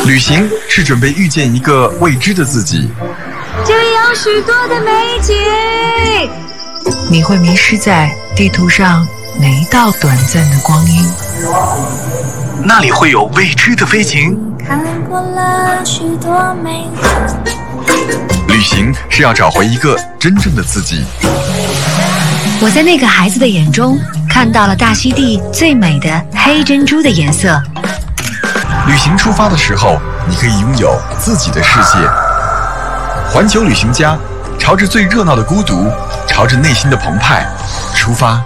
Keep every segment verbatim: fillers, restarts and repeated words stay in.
旅行是准备遇见一个未知的自己， 这里有许多的美景， 你会迷失在地图上哪一道短暂的光阴？ 那里会有未知的飞行。 看过了许多美景。 旅行是要找回一个真正的自己。 我在那个孩子的眼中看到了大溪地最美的黑珍珠的颜色。 旅行出发的时候，你可以拥有自己的世界。环球旅行家，朝着最热闹的孤独，朝着内心的澎湃出发。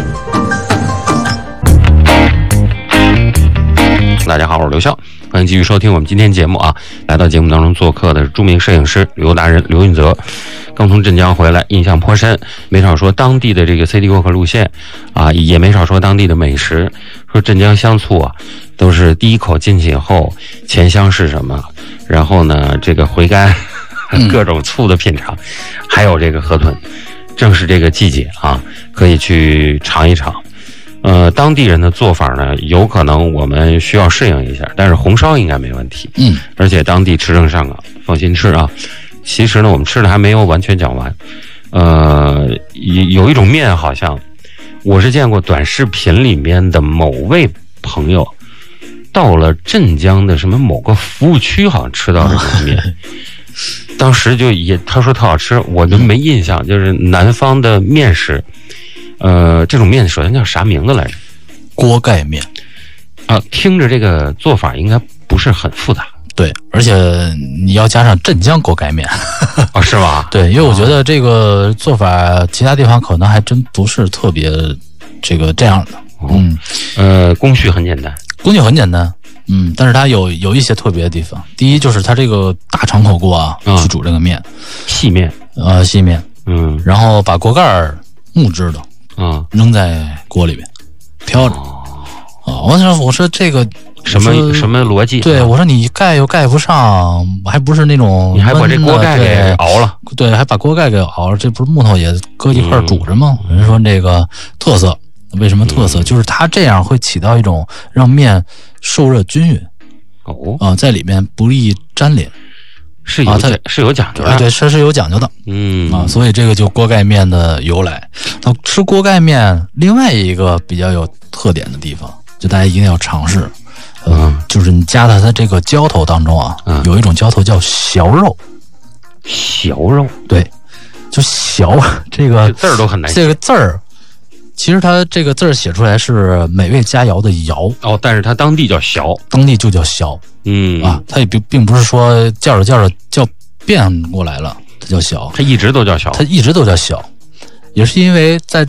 大家好，我是刘笑，欢迎继续收听我们今天节目啊。来到节目当中做客的是著名摄影师旅游达人刘运泽，刚从镇江回来，印象颇深，没少说当地的这个 C D 过客路线啊，也没少说当地的美食，说镇江香醋啊，都是第一口进去以后，前香是什么，然后呢，这个回甘各种醋的品尝，还有这个河豚，正是这个季节啊，可以去尝一尝。呃，当地人的做法呢，有可能我们需要适应一下，但是红烧应该没问题。嗯，而且当地吃正上岗，放心吃啊。其实呢，我们吃的还没有完全讲完。呃，有一种面，好像我是见过短视频里面的某位朋友到了镇江的什么某个服务区，好像吃到这种面。当时就也他说特好吃，我就没印象，就是南方的面食。呃，这种面首先叫啥名字来着？ 锅盖面啊，听着这个做法应该不是很复杂。 对，而且你要加上镇江锅盖面啊，是吧？ 对，因为我觉得这个做法其他地方可能还真不是特别这个这样的。嗯， 呃，工序很简单， 工序很简单。嗯，但是它有有一些特别的地方。第一就是它这个大长口锅啊，嗯、去煮这个面， 细面， 呃，细面， 嗯， 然后把锅盖木质的。啊，扔在锅里面飘着。啊，我说我说这个什么什么逻辑？ 对，我说你盖又盖不上，还不是那种你还把这锅盖给熬了？ 对，还把锅盖给熬了，这不是木头也搁一块煮着吗？嗯、人说这个特色，为什么特色？嗯、就是它这样会起到一种让面受热均匀。 哦， 啊，在里面不易粘连。 是有、啊、它是有讲究的， 对，是是有讲究的， 嗯啊，所以这个就锅盖面的由来。那吃锅盖面，另外一个比较有特点的地方，就大家一定要尝试，嗯、呃，就是你加到它这个浇头当中啊，嗯、有一种浇头叫小肉， 小肉， 对，就小这个字儿都很难写， 这个字儿。其实它这个字儿写出来是美味佳肴的肴哦，但是它当地叫小， 当地就叫小，嗯啊，它也并并不是说叫着叫着叫变过来了，它叫小， 它一直都叫小， 它一直都叫小，也是因为在